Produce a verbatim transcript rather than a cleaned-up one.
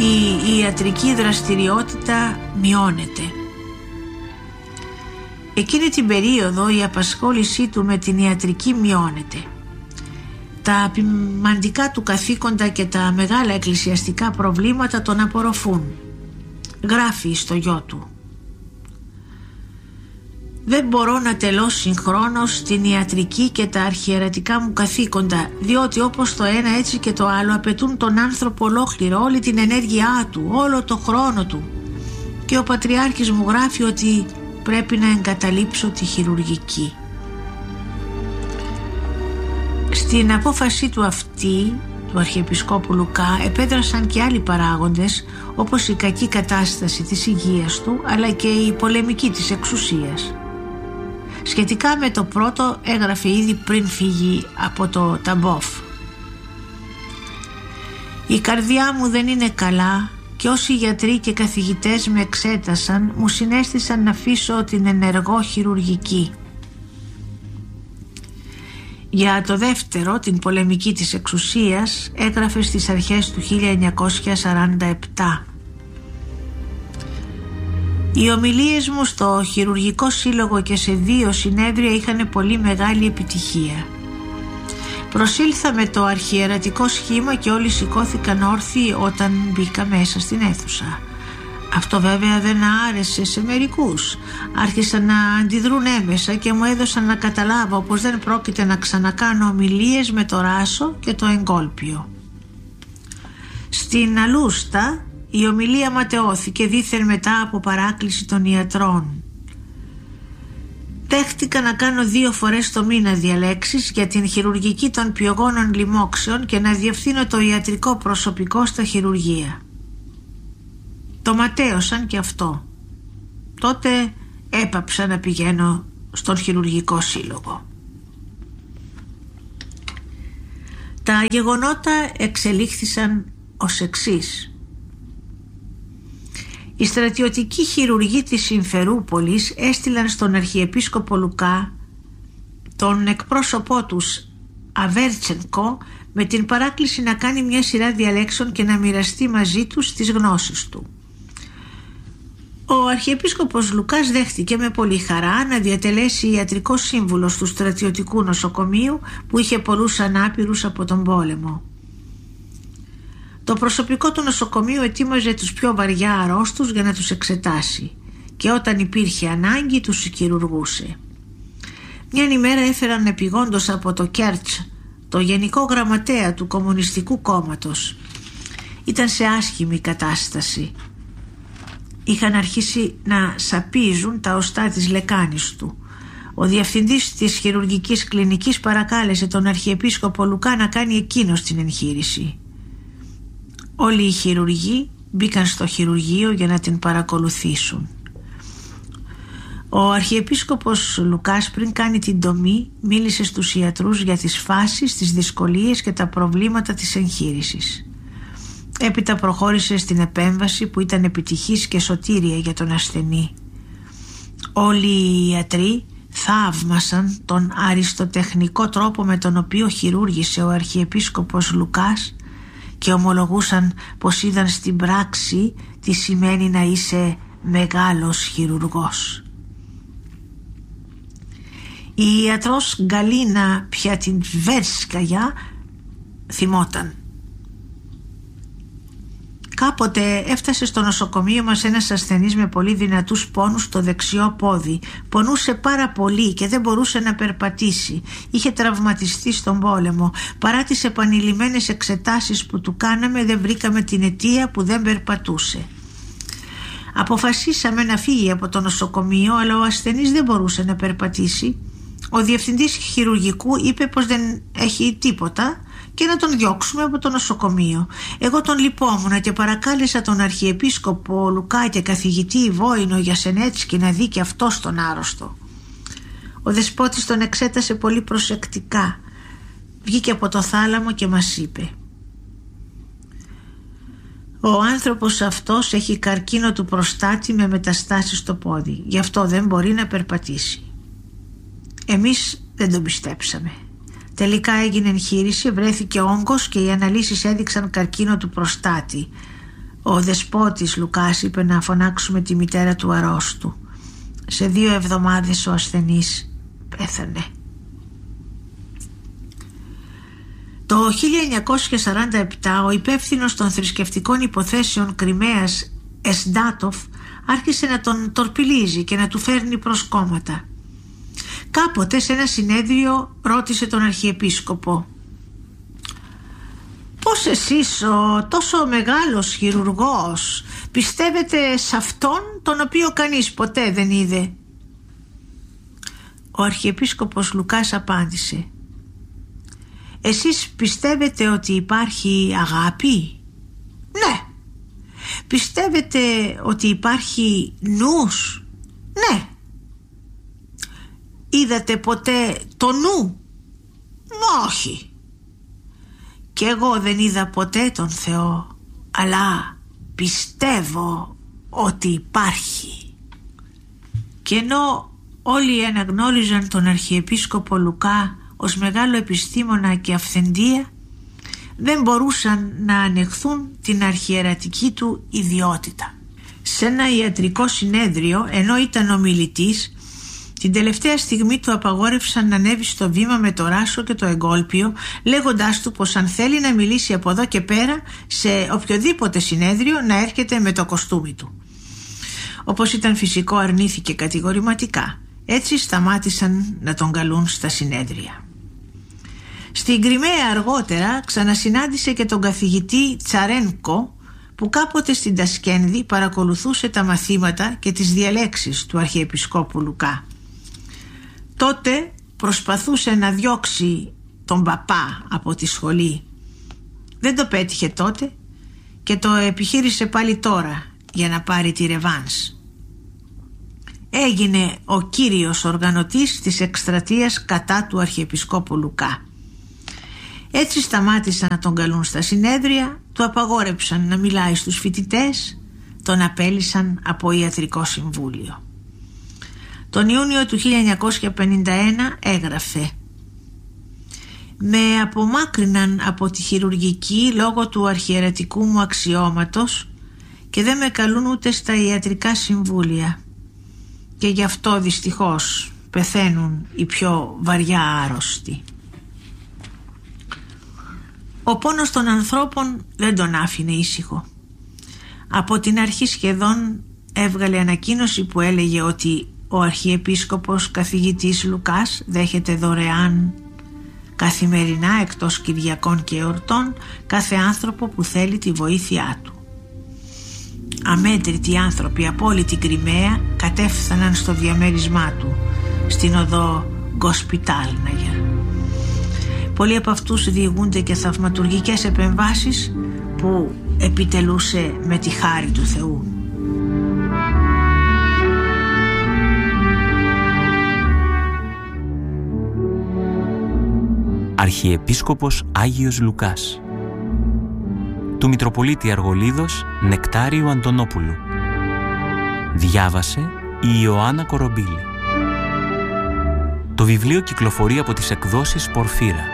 η ιατρική δραστηριότητα μειώνεται. Εκείνη την περίοδο η απασχόλησή του με την ιατρική μειώνεται. Τα ποιμαντικά του καθήκοντα και τα μεγάλα εκκλησιαστικά προβλήματα τον απορροφούν. Γράφει στο γιο του: «Δεν μπορώ να τελώ συγχρόνως την ιατρική και τα αρχιερατικά μου καθήκοντα, διότι όπως το ένα έτσι και το άλλο απαιτούν τον άνθρωπο ολόκληρο, όλη την ενέργειά του, όλο το χρόνο του. Και ο Πατριάρχης μου γράφει ότι πρέπει να εγκαταλείψω τη χειρουργική». Στην απόφαση του αυτή, του Αρχιεπισκόπου Λουκά, επέδρασαν και άλλοι παράγοντες, όπως η κακή κατάσταση της υγείας του, αλλά και η πολεμική της εξουσίας. Σχετικά με το πρώτο έγραφε ήδη πριν φύγει από το Ταμπόφ: «Η καρδιά μου δεν είναι καλά και όσοι γιατροί και καθηγητές με εξέτασαν μου συνέστησαν να αφήσω την ενεργό χειρουργική». Για το δεύτερο, την πολεμική της εξουσίας, έγραφε στις αρχές του χίλια εννιακόσια σαράντα επτά: «Οι ομιλίες μου στο Χειρουργικό Σύλλογο και σε δύο συνέδρια είχαν πολύ μεγάλη επιτυχία. Προσήλθα με το αρχιερατικό σχήμα και όλοι σηκώθηκαν όρθιοι όταν μπήκα μέσα στην αίθουσα. Αυτό βέβαια δεν άρεσε σε μερικούς. Άρχισαν να αντιδρούν έμεσα και μου έδωσαν να καταλάβω πως δεν πρόκειται να ξανακάνω ομιλίες με το ράσο και το εγκόλπιο. Στην Αλούστα η ομιλία ματαιώθηκε δήθεν μετά από παράκληση των ιατρών. Δέχτηκα να κάνω δύο φορές το μήνα διαλέξεις για την χειρουργική των πιογόνων λοιμόξεων και να διευθύνω το ιατρικό προσωπικό στα χειρουργεία. Το ματαίωσαν και αυτό. Τότε έπαψα να πηγαίνω στον Χειρουργικό Σύλλογο». Τα γεγονότα εξελίχθησαν ως εξής. Οι στρατιωτικοί χειρουργοί της Συμφερούπολης έστειλαν στον Αρχιεπίσκοπο Λουκά τον εκπρόσωπό τους Αβέρτσενκο με την παράκληση να κάνει μια σειρά διαλέξεων και να μοιραστεί μαζί τους τις γνώσεις του. Ο Αρχιεπίσκοπος Λουκάς δέχτηκε με πολύ χαρά να διατελέσει ιατρικός σύμβουλος του στρατιωτικού νοσοκομείου που είχε πολλούς ανάπηρους από τον πόλεμο. Το προσωπικό του νοσοκομείου ετοίμαζε τους πιο βαριά αρρώστους για να τους εξετάσει και όταν υπήρχε ανάγκη τους χειρουργούσε. Μια ημέρα έφεραν επειγόντως από το Κέρτς το γενικό γραμματέα του Κομμουνιστικού Κόμματος. Ήταν σε άσχημη κατάσταση. Είχαν αρχίσει να σαπίζουν τα οστά της λεκάνης του. Ο διευθυντής της χειρουργικής κλινικής παρακάλεσε τον Αρχιεπίσκοπο Λουκά να κάνει εκείνος την εγχείρηση. Όλοι οι χειρουργοί μπήκαν στο χειρουργείο για να την παρακολουθήσουν. Ο Αρχιεπίσκοπος Λουκάς πριν κάνει την τομή μίλησε στους ιατρούς για τις φάσεις, τις δυσκολίες και τα προβλήματα της εγχείρησης. Έπειτα προχώρησε στην επέμβαση που ήταν επιτυχής και σωτήρια για τον ασθενή. Όλοι οι ιατροί θαύμασαν τον αριστοτεχνικό τρόπο με τον οποίο χειρούργησε ο Αρχιεπίσκοπος Λουκάς και ομολογούσαν πως είδαν στην πράξη τι σημαίνει να είσαι μεγάλος χειρουργός. Η ιατρός Γκαλίνα Πιατινβέρσκαγια θυμόταν: «Κάποτε έφτασε στο νοσοκομείο μας ένας ασθενής με πολύ δυνατούς πόνους στο δεξιό πόδι. Πονούσε πάρα πολύ και δεν μπορούσε να περπατήσει. Είχε τραυματιστεί στον πόλεμο. Παρά τις επανειλημμένες εξετάσεις που του κάναμε δεν βρήκαμε την αιτία που δεν περπατούσε. Αποφασίσαμε να φύγει από το νοσοκομείο, αλλά ο ασθενής δεν μπορούσε να περπατήσει. Ο διευθυντής χειρουργικού είπε πως δεν έχει τίποτα και να τον διώξουμε από το νοσοκομείο. Εγώ τον λυπόμουν και παρακάλεσα τον Αρχιεπίσκοπο Λουκά και καθηγητή Βόηνο Γιασενέτσκι να δει και αυτό τον άρρωστο. Ο δεσπότης τον εξέτασε πολύ προσεκτικά. Βγήκε από το θάλαμο και μας είπε: «Ο άνθρωπος αυτός έχει καρκίνο του προστάτη με μεταστάσεις στο πόδι. Γι' αυτό δεν μπορεί να περπατήσει». Εμείς δεν τον πιστέψαμε. Τελικά έγινε εγχείρηση, βρέθηκε όγκος και οι αναλύσεις έδειξαν καρκίνο του προστάτη. Ο δεσπότης Λουκάς είπε να φωνάξουμε τη μητέρα του αρρώστου. Σε δύο εβδομάδες ο ασθενής πέθανε. Το χίλια εννιακόσια σαράντα επτά ο υπεύθυνος των θρησκευτικών υποθέσεων Κριμαίας Εσντάτοφ άρχισε να τον τορπιλίζει και να του φέρνει προσκόμματα. Κάποτε σε ένα συνέδριο ρώτησε τον Αρχιεπίσκοπο: «Πώς εσείς ο τόσο μεγάλος χειρουργός πιστεύετε σε αυτόν τον οποίο κανείς ποτέ δεν είδε?» Ο Αρχιεπίσκοπος Λουκάς απάντησε: «Εσείς πιστεύετε ότι υπάρχει αγάπη?» «Ναι». «Πιστεύετε ότι υπάρχει νους?» «Ναι». «Είδατε ποτέ το νου?» «Όχι». «Κι εγώ δεν είδα ποτέ τον Θεό, αλλά πιστεύω ότι υπάρχει». Και ενώ όλοι αναγνώριζαν τον Αρχιεπίσκοπο Λουκά ως μεγάλο επιστήμονα και αυθεντία, δεν μπορούσαν να ανεχθούν την αρχιερατική του ιδιότητα. Σε ένα ιατρικό συνέδριο, ενώ ήταν ομιλητής, την τελευταία στιγμή του απαγόρευσαν να ανέβει στο βήμα με το ράσο και το εγκόλπιο, λέγοντάς του πως αν θέλει να μιλήσει από εδώ και πέρα σε οποιοδήποτε συνέδριο να έρχεται με το κοστούμι του. Όπως ήταν φυσικό, αρνήθηκε κατηγορηματικά. Έτσι σταμάτησαν να τον καλούν στα συνέδρια. Στην Κριμαία αργότερα ξανασυνάντησε και τον καθηγητή Τσαρένκο, που κάποτε στην Τασκένδη παρακολουθούσε τα μαθήματα και τις διαλέξεις του Αρχιεπισκόπου Λουκά. Τότε προσπαθούσε να διώξει τον παπά από τη σχολή. Δεν το πέτυχε τότε και το επιχείρησε πάλι τώρα για να πάρει τη ρεβάνς. Έγινε ο κύριος οργανωτής της εκστρατείας κατά του Αρχιεπισκόπου Λουκά. Έτσι σταμάτησαν να τον καλούν στα συνέδρια, του απαγόρεψαν να μιλάει στους φοιτητές, τον απέλυσαν από ιατρικό συμβούλιο. Τον Ιούνιο του χίλια εννιακόσια πενήντα ένα έγραφε: «Με απομάκρυναν από τη χειρουργική λόγω του αρχιερατικού μου αξιώματος και δεν με καλούν ούτε στα ιατρικά συμβούλια. Και γι' αυτό δυστυχώς πεθαίνουν οι πιο βαριά άρρωστοι». Ο πόνος των ανθρώπων δεν τον άφηνε ήσυχο. Από την αρχή σχεδόν έβγαλε ανακοίνωση που έλεγε ότι ο Αρχιεπίσκοπος καθηγητής Λουκάς δέχεται δωρεάν καθημερινά, εκτός Κυριακών και εορτών, κάθε άνθρωπο που θέλει τη βοήθειά του. Αμέτρητοι άνθρωποι από όλη την Κριμαία κατέφθαναν στο διαμέρισμά του, στην οδό Γκοσπιτάλναγερ. Πολλοί από αυτούς διηγούνται και θαυματουργικές επεμβάσεις που επιτελούσε με τη χάρη του Θεού. Αρχιεπίσκοπος Άγιος Λουκάς, του Μητροπολίτη Αργολίδος Νεκτάριου Αντωνόπουλου. Διάβασε η Ιωάννα Κορομπίλη. Το βιβλίο κυκλοφορεί από τις εκδόσεις Πορφύρα.